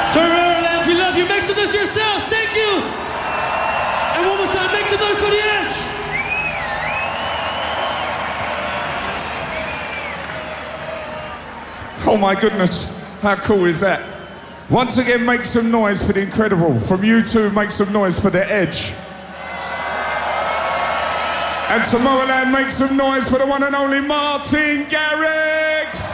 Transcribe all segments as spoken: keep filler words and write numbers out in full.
Tomorrowland, we love you. Make some noise yourselves. Thank you. And one more time, make some noise for the Edge. Oh my goodness, how cool is that? Once again, make some noise for the Incredible. From you two, make some noise for the Edge. And Tomorrowland, make some noise for the one and only Martin Garrix.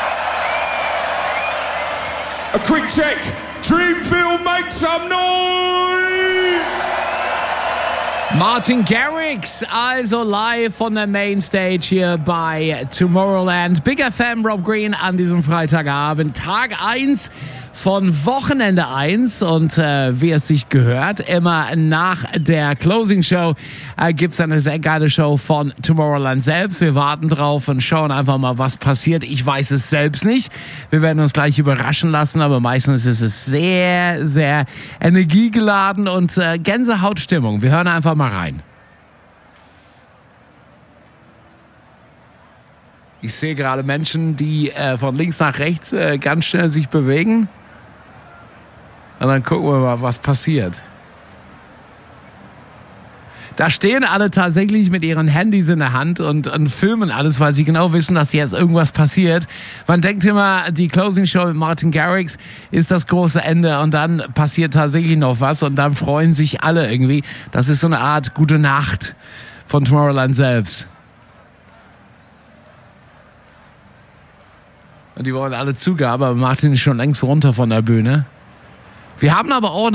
A quick check. Dreamfield, make some noise. Martin Garrix, also live von der Mainstage hier bei Tomorrowland. Big F M, Rob Green an diesem Freitagabend. Tag eins von Wochenende eins und äh, wie es sich gehört, immer nach der Closing Show äh, gibt es eine sehr geile Show von Tomorrowland selbst. Wir warten drauf und schauen einfach mal, was passiert. Ich weiß es selbst nicht. Wir werden uns gleich überraschen lassen, aber meistens ist es sehr, sehr energiegeladen und äh, Gänsehautstimmung. Wir hören einfach mal rein. Ich sehe gerade Menschen, die äh, von links nach rechts äh, ganz schnell sich bewegen. Und dann gucken wir mal, was passiert. Da stehen alle tatsächlich mit ihren Handys in der Hand und, und filmen alles, weil sie genau wissen, dass jetzt irgendwas passiert. Man denkt immer, die Closing Show mit Martin Garrix ist das große Ende und dann passiert tatsächlich noch was und dann freuen sich alle irgendwie. Das ist so eine Art Gute Nacht von Tomorrowland selbst. Und die wollen alle Zugabe, aber Martin ist schon längst runter von der Bühne. Wir haben aber auch